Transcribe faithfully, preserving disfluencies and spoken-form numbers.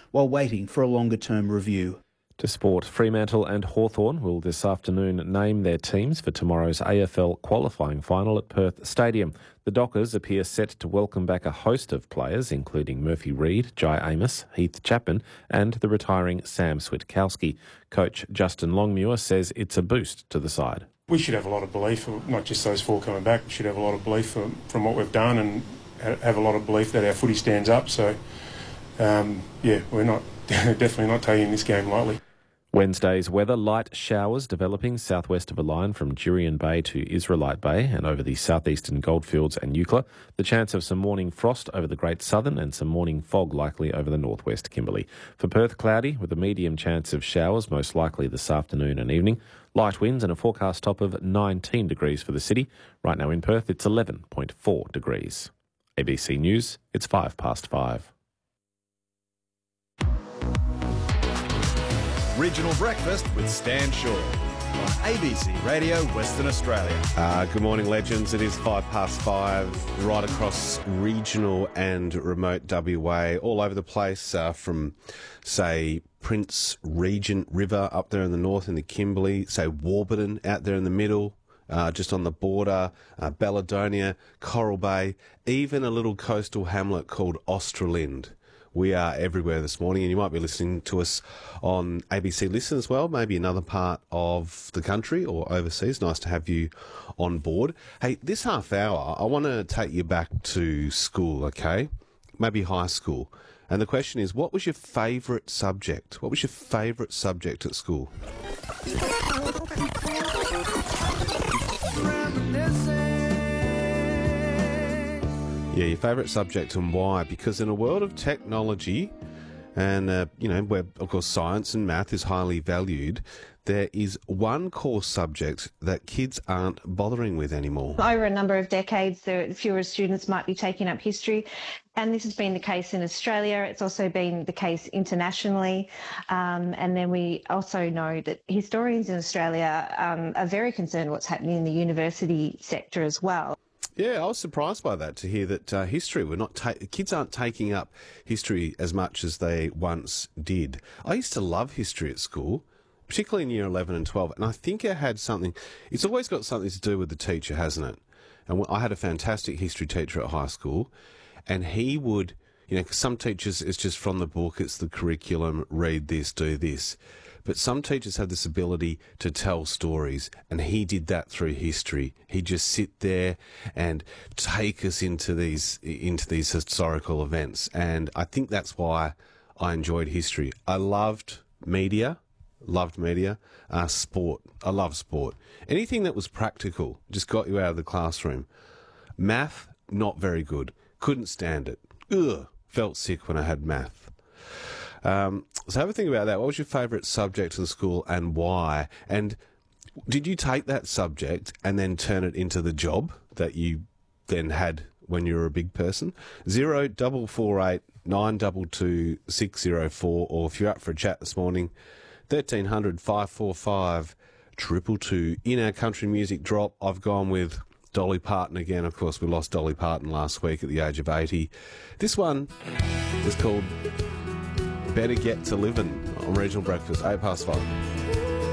while waiting for a longer-term review. To sport, Fremantle and Hawthorn will this afternoon name their teams for tomorrow's A F L qualifying final at Perth Stadium. The Dockers appear set to welcome back a host of players, including Murphy Reid, Jai Amos, Heath Chapman and the retiring Sam Switkowski. Coach Justin Longmuir says it's a boost to the side. We should have a lot of belief, not just those four coming back, we should have a lot of belief from, from what we've done and have a lot of belief that our footy stands up. So, um, yeah, we're not definitely not taking this game lightly. Wednesday's weather, light showers developing southwest of a line from Jurien Bay to Israelite Bay and over the southeastern Goldfields and Eucla. The chance of some morning frost over the Great Southern and some morning fog likely over the northwest Kimberley. For Perth, cloudy with a medium chance of showers, most likely this afternoon and evening. Light winds and a forecast top of nineteen degrees for the city. Right now in Perth, it's eleven point four degrees. A B C News, it's five past five. Regional Breakfast with Stan Shaw on A B C Radio Western Australia. Uh, good morning, legends. It is five past five, right across regional and remote W A, all over the place, uh, from, say, Prince Regent River up there in the north in the Kimberley, say Warburton out there in the middle, uh, just on the border, uh, Balladonia, Coral Bay, even a little coastal hamlet called Australind. We are everywhere this morning, and you might be listening to us on A B C Listen as well, maybe another part of the country or overseas. Nice to have you on board. Hey, this half hour, I want to take you back to school, okay? Maybe high school. And the question is, what was your favourite subject? What was your favourite subject at school? Yeah, your favourite subject and why? Because in a world of technology and, uh, you know, where, of course, science and math is highly valued, there is one core subject that kids aren't bothering with anymore. Over a number of decades, there fewer students might be taking up history, and this has been the case in Australia. It's also been the case internationally. Um, and then we also know that historians in Australia um, are very concerned what's happening in the university sector as well. Yeah, I was surprised by that, to hear that uh, history, we're not ta- kids aren't taking up history as much as they once did. I used to love history at school, particularly in year eleven and twelve, and I think it had something, it's always got something to do with the teacher, hasn't it? And I had a fantastic history teacher at high school, and he would, you know, 'cause some teachers, it's just from the book, it's the curriculum, read this, do this. But some teachers have this ability to tell stories, and he did that through history. He'd just sit there and take us into these into these historical events, and I think that's why I enjoyed history. I loved media, loved media, uh, sport. I love sport. Anything that was practical just got you out of the classroom. Math, not very good. Couldn't stand it. Ugh, felt sick when I had math. Um, so have a think about that. What was your favourite subject in school and why? And did you take that subject and then turn it into the job that you then had when you were a big person? Zero double four eight nine double two six zero four, or if you're up for a chat this morning, thirteen hundred five four five triple two. In our country music drop, I've gone with Dolly Parton again. Of course, we lost Dolly Parton last week at the age of eighty. This one is called Better Get to Livin' on Regional Breakfast, eight past five.